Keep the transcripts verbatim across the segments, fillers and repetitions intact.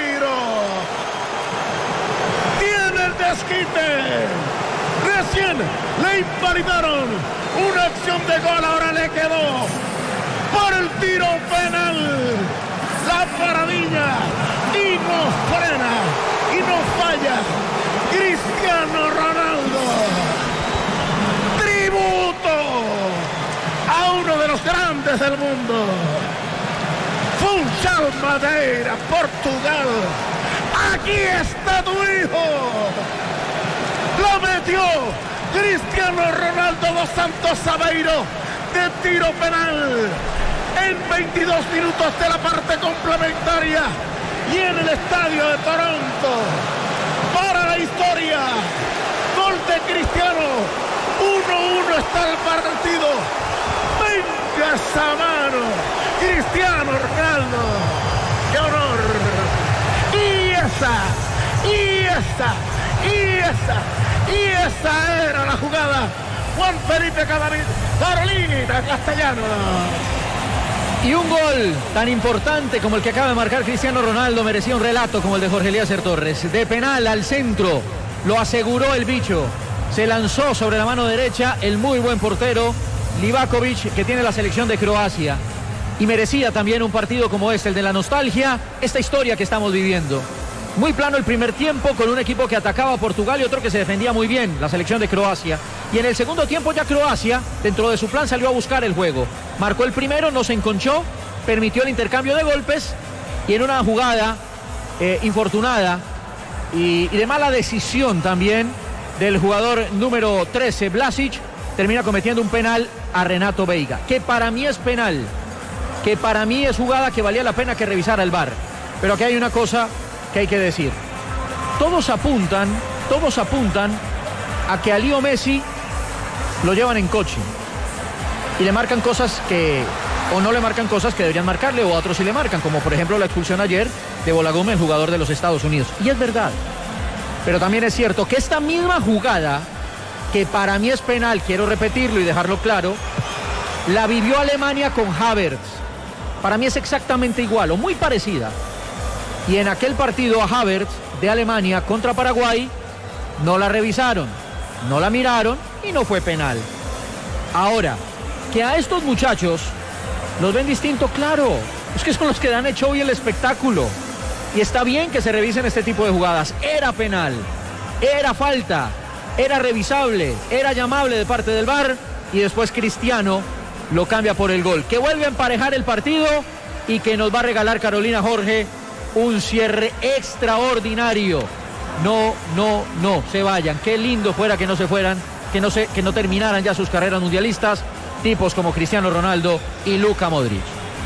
Sabeiro. Tiene el desquite. Recién le invalidaron una acción de gol, ahora le quedó por el tiro penal. La paradilla y no frena y no falla. Cristiano Ronaldo. Tributo a uno de los grandes del mundo. Funchal Madeira, Portugal. Aquí está tu hijo. Lo metió Cristiano Ronaldo dos Santos Sabeiro de tiro penal en veintidós minutos de la parte complementaria y en el estadio de Toronto. Para la historia, gol de Cristiano. uno uno está el partido. Venga esa mano, Cristiano Ronaldo. ¡Qué honor! Y esa, y esa, y esa, y esa era la jugada. Juan Felipe Carolina Castellano. Y un gol tan importante como el que acaba de marcar Cristiano Ronaldo merecía un relato como el de Jorge Eliezer Torres. De penal al centro, lo aseguró el bicho. Se lanzó sobre la mano derecha el muy buen portero Livakovic, que tiene la selección de Croacia. Y merecía también un partido como este, el de la nostalgia, esta historia que estamos viviendo. Muy plano el primer tiempo, con un equipo que atacaba a Portugal y otro que se defendía muy bien, la selección de Croacia. Y en el segundo tiempo ya Croacia, dentro de su plan, salió a buscar el juego. Marcó el primero, no se enconchó, permitió el intercambio de golpes y en una jugada eh, infortunada y, y de mala decisión también del jugador número trece, Vlasic, termina cometiendo un penal a Renato Veiga, que para mí es penal, que para mí es jugada que valía la pena que revisara el V A R. Pero aquí hay una cosa que hay que decir. Todos apuntan, todos apuntan a que a Leo Messi lo llevan en coche y le marcan cosas que, o no le marcan cosas que deberían marcarle, o a otros sí le marcan, como por ejemplo la expulsión ayer de Bolagome, el jugador de los Estados Unidos. Y es verdad, pero también es cierto que esta misma jugada, que para mí es penal, quiero repetirlo y dejarlo claro, la vivió Alemania con Havertz. Para mí es exactamente igual o muy parecida. Y en aquel partido a Havertz de Alemania contra Paraguay no la revisaron, no la miraron y no fue penal. Ahora, que a estos muchachos los ven distinto, claro, es que son los que dan el show y el espectáculo. Y está bien que se revisen este tipo de jugadas. Era penal, era falta, era revisable, era llamable de parte del V A R y después Cristiano lo cambia por el gol, que vuelve a emparejar el partido y que nos va a regalar Carolina Jorge un cierre extraordinario. No, no, no se vayan. Qué lindo fuera que no se fueran, que no se, que no terminaran ya sus carreras mundialistas, tipos como Cristiano Ronaldo y Luka Modric.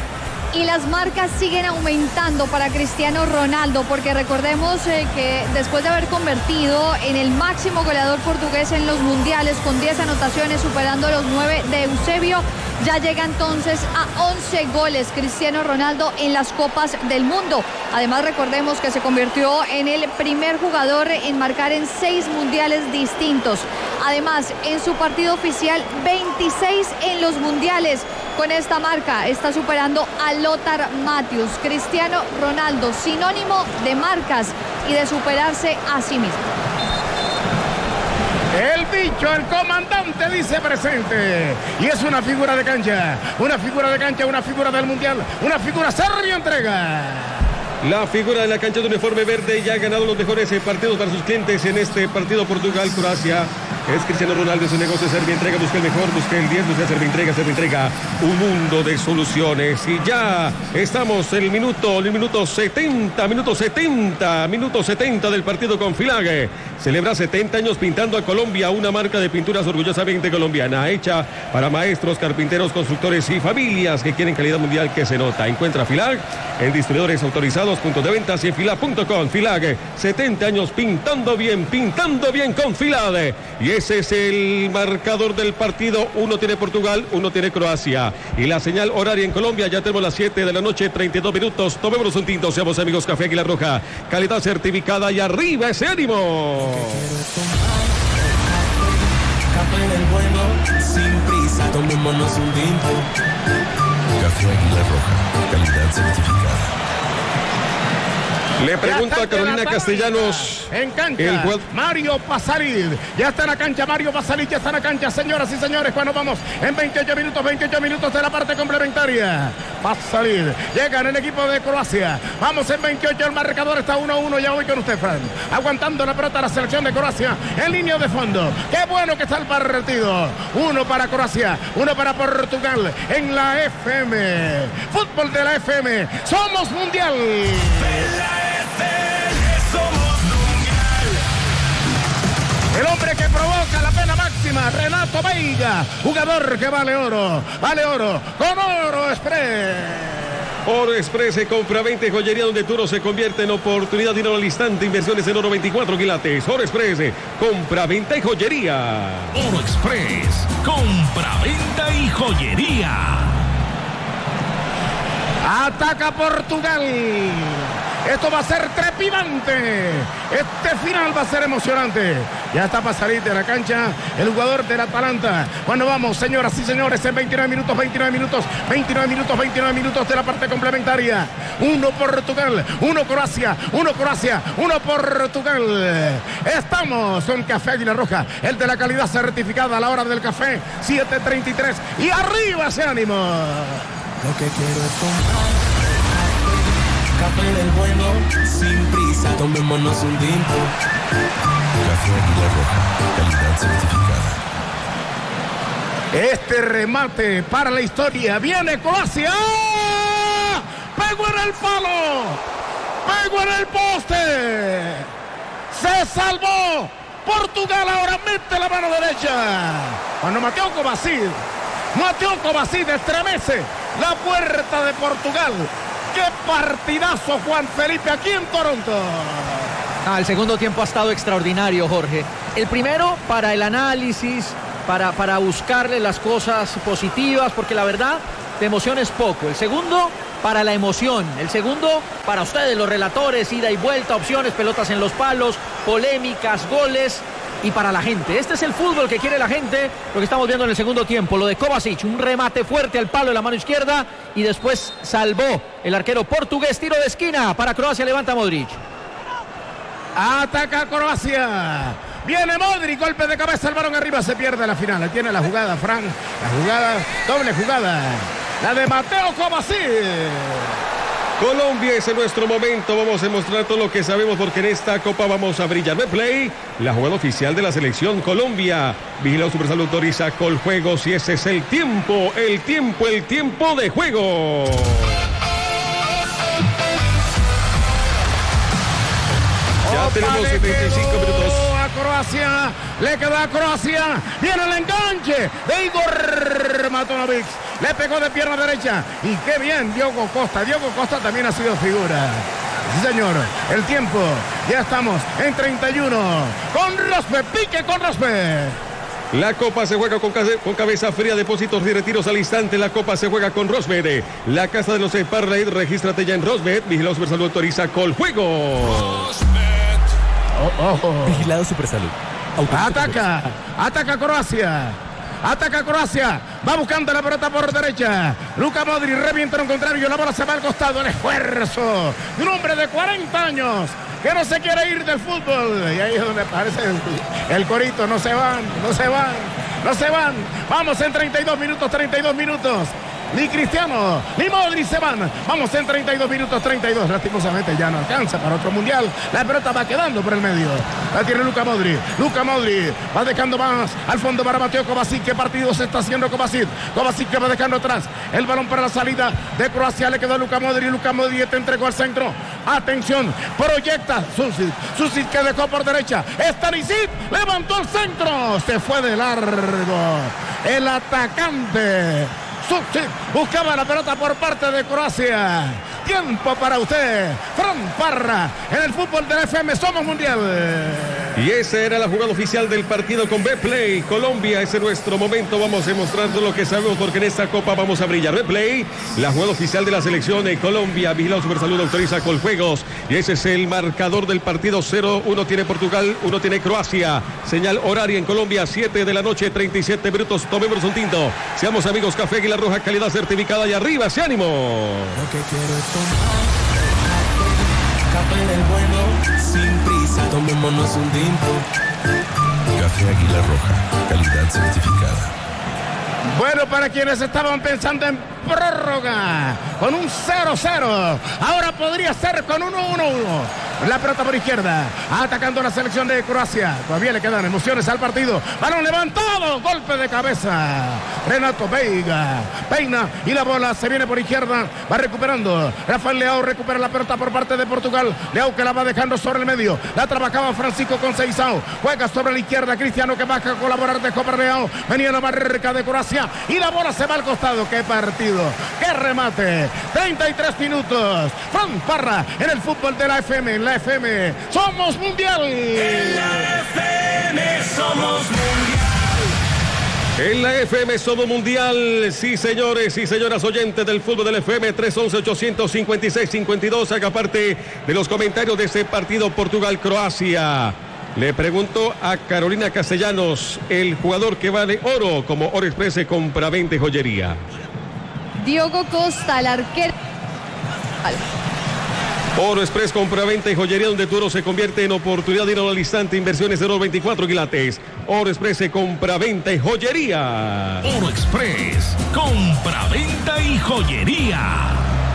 Y las marcas siguen aumentando para Cristiano Ronaldo, porque recordemos eh, que después de haber convertido en el máximo goleador portugués en los mundiales con diez anotaciones, superando los nueve de Eusebio, ya llega entonces a once goles Cristiano Ronaldo en las Copas del Mundo. Además, recordemos que se convirtió en el primer jugador en marcar en seis mundiales distintos. Además, en su partido oficial, veintiséis en los mundiales. Con esta marca está superando a Lothar Matthäus. Cristiano Ronaldo, sinónimo de marcas y de superarse a sí mismo. El bicho, el comandante, dice presente. Y es una figura de cancha. Una figura de cancha, una figura del mundial. Una figura Sergio Entrega. La figura de la cancha de uniforme verde ya ha ganado los mejores partidos para sus clientes en este partido Portugal-Croacia. Es Cristiano Ronaldo, su negocio Servia Entrega, busca el mejor, busca el diez, busca Servia Entrega, Servia Entrega, un mundo de soluciones. Y ya estamos en el minuto, el minuto setenta, minuto setenta, minuto setenta del partido con Filague. Celebra setenta años pintando a Colombia, una marca de pinturas orgullosamente colombiana, hecha para maestros, carpinteros, constructores y familias que quieren calidad mundial que se nota. Encuentra Filag en distribuidores autorizados, puntos de ventas y en filag punto com. Filag, setenta años pintando bien, pintando bien con Filag. Y ese es el marcador del partido. Uno tiene Portugal, uno tiene Croacia. Y la señal horaria en Colombia, ya tenemos las siete de la noche, treinta y dos minutos. Tomémonos un tinto, seamos amigos, Café Águila Roja. Calidad certificada y arriba ese ánimo. Café del bueno, sin prisa, tomémonos un tinto. Café Águila Roja, calidad certificada. Le pregunto a Carolina Castellanos. En cancha, el cual... Mario Pasarid. Ya está en la cancha, Mario Pasarid. Ya está en la cancha, señoras y señores. Cuando vamos en veintiocho minutos, veintiocho minutos de la parte complementaria. Pasarid. Llega en el equipo de Croacia. Vamos en veintiocho. El marcador está uno a uno. Ya voy con usted, Fran. Aguantando la pelota la selección de Croacia en línea de fondo. Qué bueno que está el partido. Uno para Croacia, uno para Portugal en la F M. Fútbol de la F M. Somos mundial. El hombre que provoca la pena máxima, Renato Veiga, jugador que vale oro, vale oro, con Oro Express. Oro Express se compra veinte, joyería donde tu oro se convierte en oportunidad, dinero al instante, inversiones en oro veinticuatro quilates. Oro Express, compra, venta y joyería. Oro Express, compra, venta y joyería. Ataca Portugal. Esto va a ser trepidante. Este final va a ser emocionante. Ya está Pasarit en la cancha, el jugador del Atalanta. Cuando vamos, señoras y señores, en veintinueve minutos, veintinueve minutos, veintinueve minutos, veintinueve minutos de la parte complementaria. Uno Portugal, uno Croacia, uno Croacia, uno Portugal. Estamos con Café Águila Roja, el de la calidad certificada a la hora del café, siete treinta y tres. Y arriba ese ánimo. Lo que quiero es comprar café del bueno, sin prisa, tomémonos un tinto. Café Águila Roja, calidad certificada. Este remate para la historia. Viene Croacia. ¡Ah! Pegó en el palo. Pegó en el poste. Se salvó. Portugal ahora mete la mano derecha. Cuando Mateo Kovacic. Mateo Kovacic estremece la puerta de Portugal. ¡Qué partidazo, Juan Felipe, aquí en Toronto! Ah, el segundo tiempo ha estado extraordinario, Jorge. El primero para el análisis, para, para buscarle las cosas positivas, porque la verdad, de emoción es poco. El segundo, para la emoción. El segundo, para ustedes, los relatores, ida y vuelta, opciones, pelotas en los palos, polémicas, goles. Y para la gente, este es el fútbol que quiere la gente, lo que estamos viendo en el segundo tiempo, lo de Kovacic, un remate fuerte al palo de la mano izquierda y después salvó el arquero portugués, tiro de esquina para Croacia, levanta Modric. Ataca Croacia, viene Modric, golpe de cabeza, el balón arriba, se pierde la final, tiene la jugada, Fran, la jugada, doble jugada, la de Mateo Kovacic. Colombia, es nuestro momento, vamos a mostrar todo lo que sabemos porque en esta copa vamos a brillar. Replay, la jugada oficial de la selección Colombia. Vigilado Supersalud autoriza Coljuegos y ese es el tiempo, el tiempo, el tiempo de juego. Ya tenemos setenta y cinco minutos. A Croacia, le queda a Croacia, viene el enganche de Igor Matonovic, le pegó de pierna derecha y qué bien Diogo Costa, Diogo Costa también ha sido figura. Sí, señor, el tiempo, ya estamos en treinta y uno, con Rospe, pique con Rospe. La copa se juega con, con cabeza fría, depósitos y retiros al instante. La copa se juega con Rosbet. La casa de los Parlay, regístrate ya en Rosbet. Vigilado Supersalud autoriza Coljuegos. Oh, oh. Vigilado Supersalud. Ataca, ataca Croacia. Ataca Croacia, va buscando la pelota por derecha. Luka Modric revienta en un contrario, la bola se va al costado. El esfuerzo de un hombre de cuarenta años que no se quiere ir del fútbol. Y ahí es donde aparece el, el corito. No se van, no se van, no se van. Vamos en treinta y dos minutos, treinta y dos minutos. Ni Cristiano, ni Modric se van. Vamos en treinta y dos minutos, treinta y dos. Lastimosamente ya no alcanza para otro mundial. La pelota va quedando por el medio. La tiene Luka Modric. Luka Modric va dejando más al fondo para Mateo Kovacic. ¿Qué partido se está haciendo Kovacic? Kovacic que va dejando atrás. El balón para la salida de Croacia. Le quedó a Luka Modric. Luka Modric te entregó al centro. Atención, proyecta Susic. Susic que dejó por derecha. Stanisic levantó el centro. Se fue de largo. El atacante Susic buscaba la pelota por parte de Croacia. Tiempo para usted, Fran Parra, en el fútbol de la F M. Somos mundial. Y esa era la jugada oficial del partido con Betplay. Colombia, ese es nuestro momento. Vamos a mostrar todo lo que sabemos porque en esta copa vamos a brillar. Betplay, la jugada oficial de la selección de Colombia. Vigilado Supersalud autoriza Coljuegos. Y ese es el marcador del partido. cero uno tiene Portugal, uno tiene Croacia. Señal horaria en Colombia, siete de la noche, treinta y siete minutos. Tomemos un tinto. Seamos amigos, Café Águila Roja, calidad certificada. Y arriba ese ánimo. Lo que quiero es tomar Café del bueno, sin prisa, tomémonos un tinto. Café Águila Roja, calidad certificada. Bueno, para quienes estaban pensando en prórroga, con un cero cero, ahora podría ser con un uno uno. La pelota por izquierda, atacando la selección de Croacia. Todavía le quedan emociones al partido. Balón levantado, golpe de cabeza. Renato Veiga peina y la bola se viene por izquierda. Va recuperando. Rafael Leao recupera la pelota por parte de Portugal. Leao que la va dejando sobre el medio. La trabajaba Francisco Conceição. Juega sobre la izquierda. Cristiano que baja a colaborar de Copa Leao. Venía la marca de Croacia y la bola se va al costado. ¡Qué partido! ¡Qué remate! treinta y tres minutos. Fran Parra en el fútbol de la F M. En la F M somos mundial. En la F M somos mundial. En la F M somos mundial, sí señores y señoras oyentes del fútbol del F M, tres once, ochocientos cincuenta y seis, cincuenta y dos, haga parte de los comentarios de este partido Portugal-Croacia. Le pregunto a Carolina Castellanos, el jugador que vale oro como Oro Express compra-venta y joyería. Diogo Costa, el arquero. Oro Express, compra-venta y joyería, donde tu oro se convierte en oportunidad de ir al instante. Inversiones de oro veinticuatro quilates. Oro Express, compra-venta y joyería. Oro Express, compra-venta y joyería.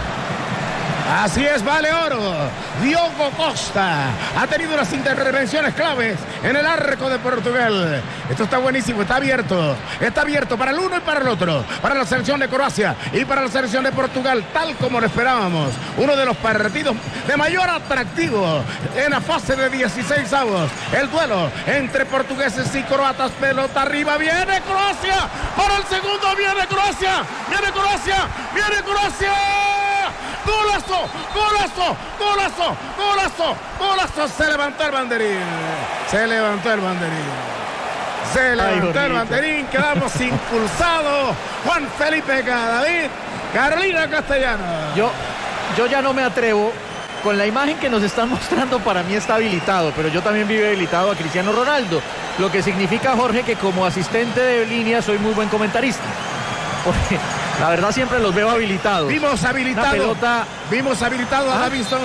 Así es, vale oro. Diogo Costa ha tenido unas intervenciones claves en el arco de Portugal. Esto está buenísimo, está abierto. Está abierto para el uno y para el otro. Para la selección de Croacia y para la selección de Portugal, tal como lo esperábamos. Uno de los partidos de mayor atractivo en la fase de dieciséis avos. El duelo entre portugueses y croatas. Pelota arriba, viene Croacia. Para el segundo, viene Croacia. Viene Croacia. Viene Croacia. ¡Golazo! ¡Golazo! ¡Golazo! ¡Golazo! ¡Golazo! Se levantó el banderín. Se levantó el banderín. Se levantó Ay, el banderín. Quedamos impulsados. Juan Felipe Cadavid. Carolina Castellanos. Yo, yo ya no me atrevo. Con la imagen que nos están mostrando, para mí está habilitado, pero yo también vi habilitado a Cristiano Ronaldo. Lo que significa, Jorge, que como asistente de línea soy muy buen comentarista. Porque la verdad siempre los veo habilitados. Vimos habilitado, pelota... vimos habilitado a ¿Ah? Davinson.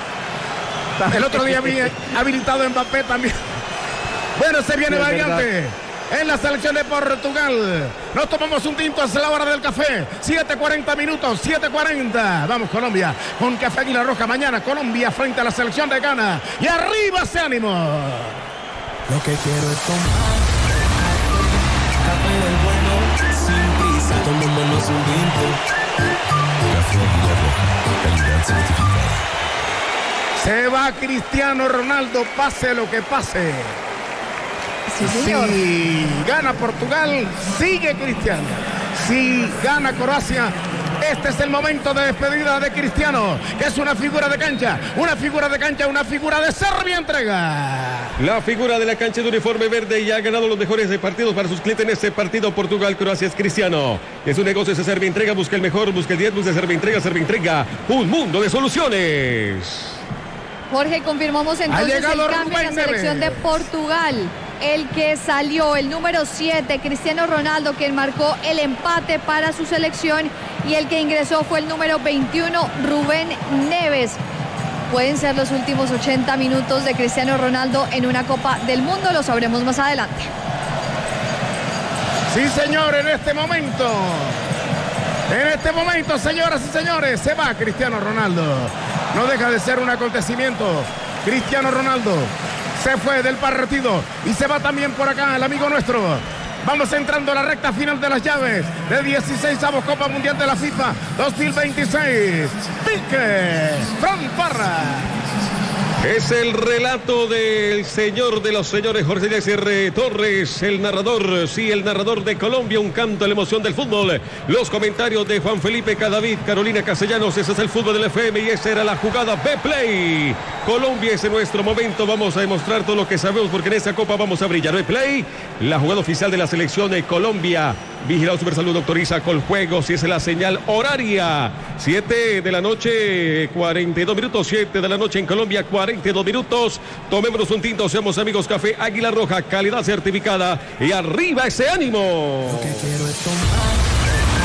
El otro día vi habilitado a Mbappé también. Bueno, se viene sí, variante en la selección de Portugal. Nos tomamos un tinto, es la hora del café. siete cuarenta minutos, siete cuarenta. Vamos Colombia con Café Águila Roja. Mañana Colombia frente a la selección de Ghana. Y arriba ese ánimo. Lo que quiero es tomar café del bueno, sin prisa, tomémonos un tinto. Café Águila Roja, calidad certificada. Se va Cristiano Ronaldo, pase lo que pase. Sí, señor. Si gana Portugal, sigue Cristiano. Si gana Croacia, este es el momento de despedida de Cristiano, que es una figura de cancha, una figura de cancha, una figura de Serbia entrega. La figura de la cancha de uniforme verde y ha ganado los mejores partidos para sus clientes en este partido Portugal-Croacia es Cristiano. Es un negocio de Serbia Entrega, busca el mejor, busca el diez, busca Serbia Entrega, Serbia Entrega, un mundo de soluciones. Jorge, confirmamos entonces el cambio en la selección de Portugal. El que salió, el número siete, Cristiano Ronaldo, quien marcó el empate para su selección, y el que ingresó fue el número veintiuno, Rubén Neves. Pueden ser los últimos ochenta minutos de Cristiano Ronaldo en una Copa del Mundo, lo sabremos más adelante. Sí, señor, en este momento, en este momento, señoras y señores, se va Cristiano Ronaldo. No deja de ser un acontecimiento. Cristiano Ronaldo se fue del partido y se va también por acá el amigo nuestro. Vamos entrando a la recta final de las llaves de dieciséis avos Copa Mundial de la FIFA dos mil veintiséis. Pique, Fran Parra. Es el relato del señor de los señores Jorge Eliezer Torres, el narrador, sí, el narrador de Colombia, un canto a la emoción del fútbol. Los comentarios de Juan Felipe Cadavid, Carolina Castellanos, ese es el fútbol del F M y esa era la jugada B-Play. Colombia es en nuestro momento, vamos a demostrar todo lo que sabemos porque en esta Copa vamos a brillar. B-Play, la jugada oficial de la selección de Colombia. Vigilado Super Salud, doctor Isa Coljuegos, y esa es la señal horaria. siete de la noche, cuarenta y dos minutos, siete de la noche en Colombia, cuarenta y dos minutos. Tomémonos un tinto, seamos amigos, Café Águila Roja, calidad certificada. Y arriba ese ánimo. Lo que quiero es tomar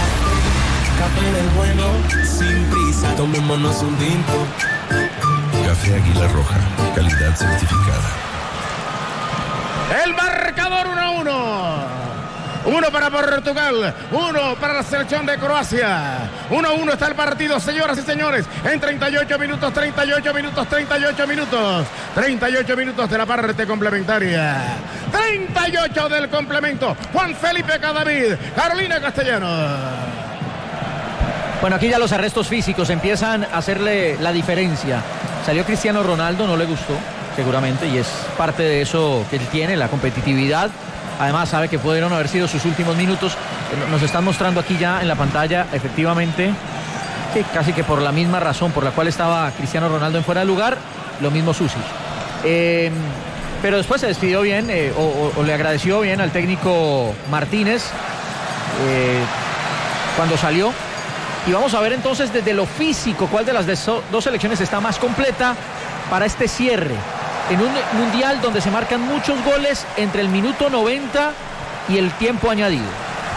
café del bueno, sin prisa, tomémonos un tinto. Café Águila Roja, calidad certificada. El marcador uno a uno. Uno para Portugal, uno para la selección de Croacia. uno a uno está el partido, señoras y señores. En treinta y ocho minutos, treinta y ocho minutos, treinta y ocho minutos. treinta y ocho minutos de la parte complementaria. treinta y ocho del complemento. Juan Felipe Cadavid, Carolina Castellanos. Bueno, aquí ya los arrestos físicos empiezan a hacerle la diferencia. Salió Cristiano Ronaldo, no le gustó, seguramente, y es parte de eso que él tiene, la competitividad. Además sabe que pudieron haber sido sus últimos minutos. Nos están mostrando aquí ya en la pantalla, efectivamente, que casi que por la misma razón por la cual estaba Cristiano Ronaldo en fuera de lugar, lo mismo Susi. Eh, pero después se despidió bien, eh, o, o, o le agradeció bien al técnico Martínez eh, cuando salió. Y vamos a ver entonces desde lo físico cuál de las dos selecciones está más completa para este cierre. En un mundial donde se marcan muchos goles entre el minuto noventa y el tiempo añadido.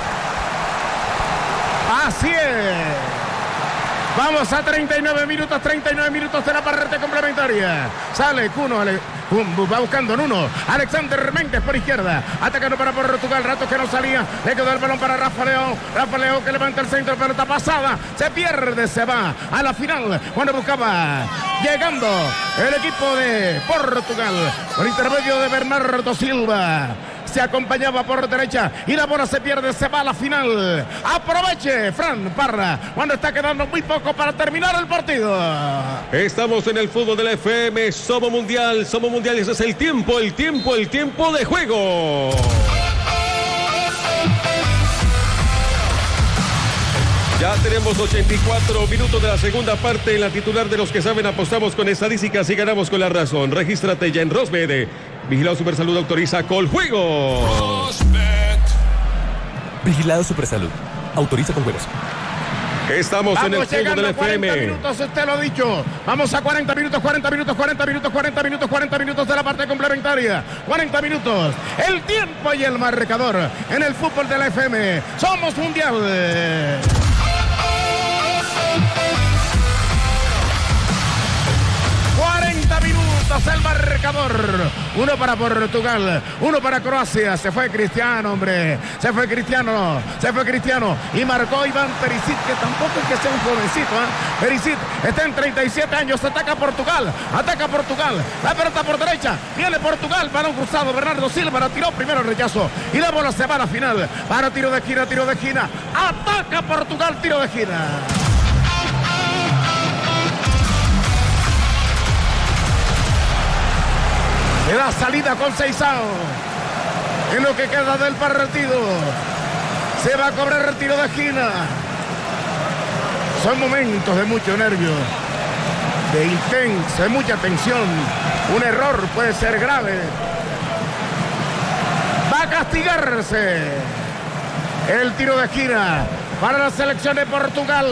Así es. Vamos a treinta y nueve minutos, treinta y nueve minutos de la parte complementaria. Sale Cuno, Ale, va buscando Nuno. Alexander Méndez por izquierda. Atacando para Portugal, rato que no salía. Le quedó el balón para Rafa Leão. Rafa Leão que levanta el centro, pelota pasada. Se pierde, se va a la final. Cuando buscaba, llegando el equipo de Portugal. Por intermedio de Bernardo Silva. Se acompañaba por derecha y la bola se pierde, se va a la final. Aproveche, Fran Parra, cuando está quedando muy poco para terminar el partido. Estamos en el fútbol de la F M, somos mundial, somos mundial y ese es el tiempo, el tiempo, el tiempo de juego. Ya tenemos ochenta y cuatro minutos de la segunda parte. En la titular de los que saben apostamos con estadísticas y ganamos con la razón. Regístrate ya en Rosbet. Vigilado Supersalud autoriza Coljuegos. Rosbet. Vigilado Supersalud autoriza Coljuegos. Estamos Vamos en el fútbol de la F M. cuarenta minutos, usted lo ha dicho. Vamos a cuarenta minutos, cuarenta minutos, cuarenta minutos, cuarenta minutos, cuarenta minutos de la parte complementaria. cuarenta minutos. El tiempo y el marcador en el fútbol de la F M. Somos mundial. cuarenta minutos el marcador. Uno para Portugal, uno para Croacia. Se fue Cristiano, hombre. Se fue Cristiano, se fue Cristiano. Y marcó Iván Perisic, que tampoco es que sea un jovencito, ¿eh? Perisic está en treinta y siete años. Ataca Portugal, ataca Portugal. La pelota por derecha. Viene Portugal, balón cruzado. Bernardo Silva la tiró primero el rechazo. Y la bola se va a la final. Para tiro de esquina, tiro de esquina. Ataca Portugal, tiro de esquina. Le da salida con Seisao. En lo que queda del partido. Se va a cobrar el tiro de esquina. Son momentos de mucho nervio. De intensa, de mucha tensión. Un error puede ser grave. Va a castigarse. El tiro de esquina para la selección de Portugal.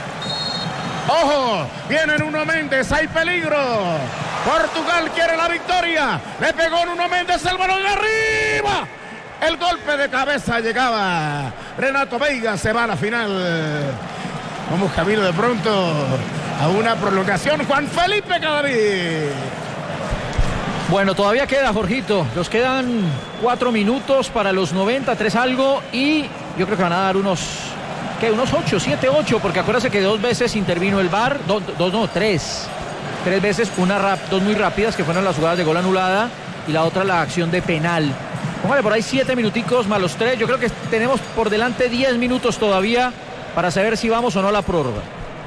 Ojo, viene Nuno Méndez, hay peligro. Portugal quiere la victoria. Le pegó Nuno Méndez el balón arriba. El golpe de cabeza llegaba. Renato Veiga se va a la final. Vamos camino de pronto a una prolongación. Juan Felipe Cadavid. Bueno, todavía queda, Jorgito. Nos quedan cuatro minutos para los noventa, tres algo. Y yo creo que van a dar unos... ¿Qué? Unos ocho, siete, ocho. Porque acuérdate que dos veces intervino el V A R. Dos, dos no, tres. Tres veces, una rap, dos muy rápidas, que fueron las jugadas de gol anulada. Y la otra la acción de penal. Póngale por ahí siete minuticos más los tres. Yo creo que tenemos por delante diez minutos todavía para saber si vamos o no a la prórroga.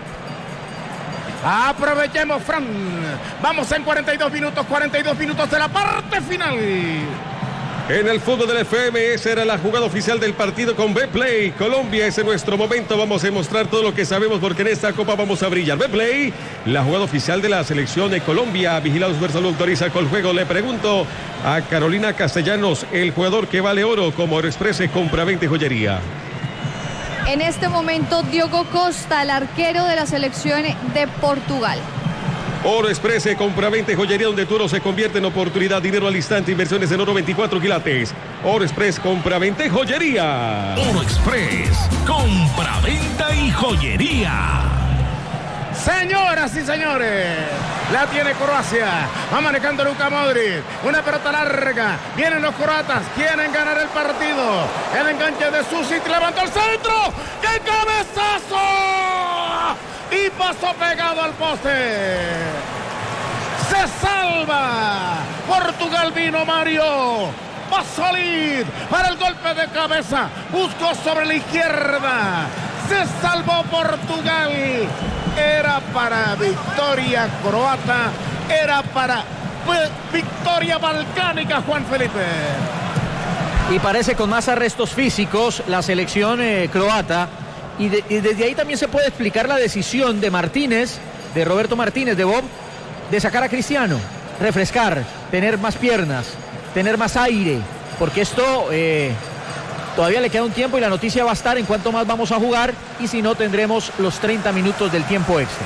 Aprovechemos, Fran. Vamos en cuarenta y dos minutos, cuarenta y dos minutos de la parte final. En el fútbol del F M, esa era la jugada oficial del partido con Betplay. Colombia, ese es nuestro momento. Vamos a demostrar todo lo que sabemos porque en esta copa vamos a brillar. Betplay, la jugada oficial de la selección de Colombia. Vigilado Supersalud autoriza Coljuego. Le pregunto a Carolina Castellanos, el jugador que vale oro como Aeroexpress Compraventa y Joyería. En este momento, Diogo Costa, el arquero de la selección de Portugal. Oro Express, compraventa y joyería donde tu oro se convierte en oportunidad, dinero al instante, inversiones en oro veinticuatro quilates. Oro Express, compraventa y joyería. Oro Express, compraventa y joyería. Señoras y señores, La tiene Croacia. Va manejando Luka Modric. Una pelota larga. Vienen los croatas. Quieren ganar el partido. El enganche de Susic. Levantó el centro. ¡Qué cabezazo! Y pasó pegado al poste. Se salva. Portugal vino Mario. Va a salir para el golpe de cabeza. Buscó sobre la izquierda. Se salvó Portugal. Era para victoria croata. Era para victoria balcánica, Juan Felipe. Y parece con más arrestos físicos la selección eh, croata. Y, de, y desde ahí también se puede explicar la decisión de Martínez, de Roberto Martínez, de Bob, de sacar a Cristiano, refrescar, tener más piernas, tener más aire, porque esto eh, todavía le queda un tiempo y la noticia va a estar en cuánto más vamos a jugar y si no tendremos los treinta minutos del tiempo extra.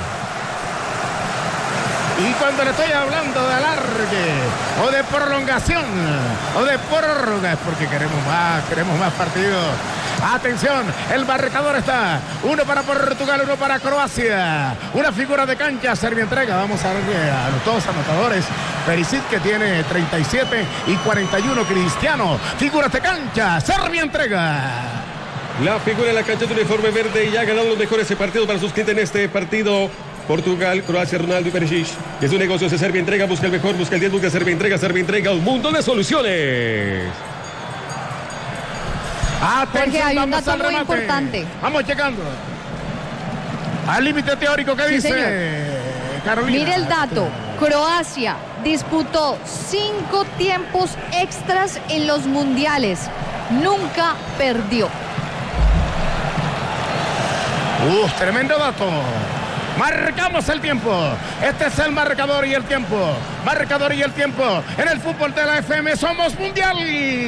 Y cuando le estoy hablando de alargue o de prolongación o de prórroga es porque queremos más, queremos más partidos. Atención, el marcador está uno para Portugal, uno para Croacia. Una figura de cancha, Serbia entrega. Vamos a ver a los dos anotadores. Perisic, que tiene treinta y siete, y cuarenta y uno Cristiano. Figuras de cancha, Serbia entrega. La figura en la cancha de uniforme verde y ha ganado los mejores partidos para sus clientes en este partido. Portugal, Croacia, Ronaldo y Perisic. Es un negocio de Serbia entrega, busca el mejor, busca el diez, busca Serbia entrega, Serbia entrega un mundo de soluciones. Atención, porque hay un dato muy importante. Vamos llegando al límite teórico que sí, dice señor. Carolina. Mire el dato. Croacia disputó cinco tiempos extras en los mundiales. Nunca perdió. Uh, tremendo dato. Marcamos el tiempo. Este es el marcador y el tiempo. Marcador y el tiempo. En el fútbol de la F M somos mundial.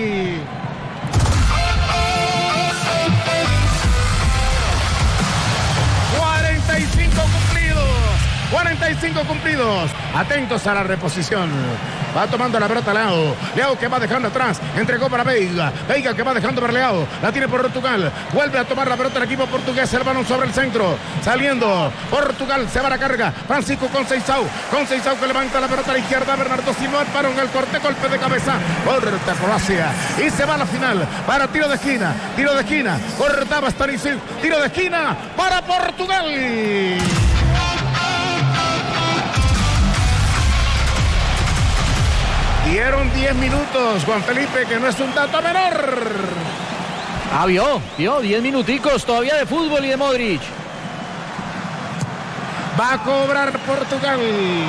cuarenta y cinco cumplidos. cuarenta y cinco cumplidos. Atentos a la reposición. Va tomando la pelota Leao. Leao que va dejando atrás. Entregó para Veiga. Veiga que va dejando para Leao. La tiene por Portugal. Vuelve a tomar la pelota el equipo portugués. El balón sobre el centro. Saliendo. Portugal se va a la carga. Francisco Conceição. Conceição que levanta la pelota a la izquierda. Bernardo Silva. Para en el corte. Golpe de cabeza. Corta Croacia. Y se va a la final. Para tiro de esquina. Tiro de esquina. Cortaba Stanisic. Tiro de esquina. Para Portugal. Dieron diez minutos, Juan Felipe, que no es un dato menor. Ah, vio, vio, diez minuticos todavía de fútbol y de Modric. Va a cobrar Portugal.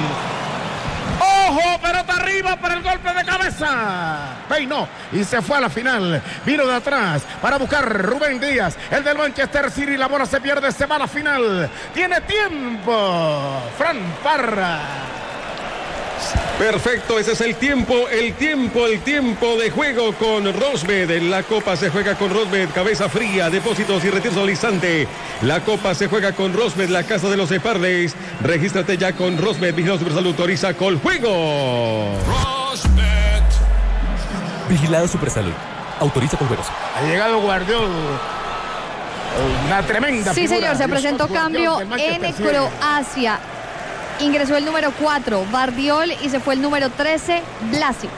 ¡Ojo! Pelota arriba para el golpe de cabeza. Peinó y se fue a la final. Vino de atrás para buscar Rubén Díaz, el del Manchester City. La bola se pierde, se va a la final. Tiene tiempo. Fran Parra. Perfecto, ese es el tiempo, el tiempo, el tiempo de juego con Rosmed. En la Copa se juega con Rosmed, cabeza fría, depósitos y retiros al instante. La Copa se juega con Rosmed, la casa de los separdes. Regístrate ya con Rosmed, Vigilado Supersalud, autoriza con juego. Rosmed. Vigilado Supersalud, autoriza con juegos. Ha llegado Guardiol. Una tremenda Sí, figura. señor, se presentó cambio en Croacia. Ingresó el número cuatro, Bardiol, y se fue el número trece, Vlasic.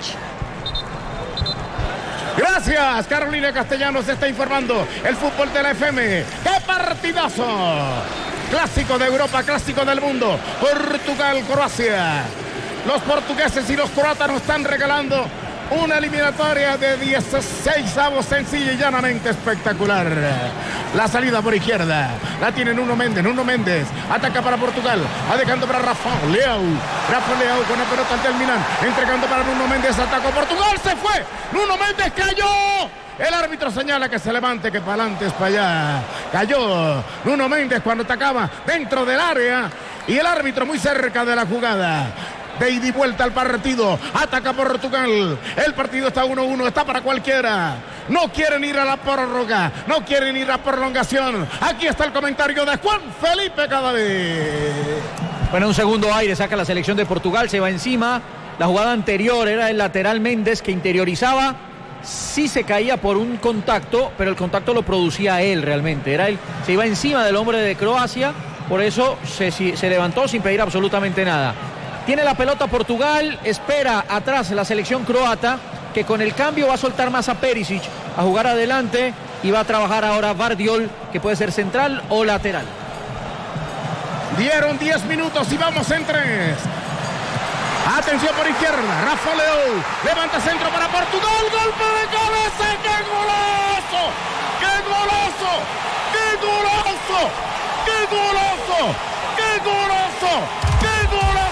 Gracias, Carolina Castellanos está informando el fútbol de la F M. ¡Qué partidazo! Clásico de Europa, clásico del mundo. Portugal, Croacia. Los portugueses y los croatas nos están regalando una eliminatoria de dieciséis avos, sencilla y llanamente espectacular. La salida por izquierda la tiene Nuno Méndez. Nuno Méndez ataca para Portugal. Va dejando para Rafa Leao. Rafa Leao con la pelota ante el Milan. Entregando para Nuno Méndez. Atacó Portugal. Se fue. Nuno Méndez cayó. El árbitro señala que se levante, que para adelante es para allá. Cayó Nuno Méndez cuando atacaba dentro del área. Y el árbitro muy cerca de la jugada. De ida y vuelta al partido. Ataca Portugal. El partido está uno a uno. Está para cualquiera. No quieren ir a la prórroga. No quieren ir a prolongación. Aquí está el comentario de Juan Felipe Cadavid. Bueno, un segundo aire saca la selección de Portugal. Se va encima. La jugada anterior era el lateral Méndez que interiorizaba. Sí se caía por un contacto, pero el contacto lo producía él realmente. Era él. Se iba encima del hombre de Croacia. Por eso se, se levantó sin pedir absolutamente nada. Tiene la pelota Portugal, espera atrás la selección croata, que con el cambio va a soltar más a Perisic, a jugar adelante, y va a trabajar ahora Vardiol, que puede ser central o lateral. Dieron diez minutos y vamos en tres. Atención por izquierda, Rafa Leão, levanta centro para Portugal, golpe de cabeza, ¡qué golazo! ¡Qué golazo! ¡Qué golazo! ¡Qué golazo! ¡Qué golazo! ¡Qué golazo!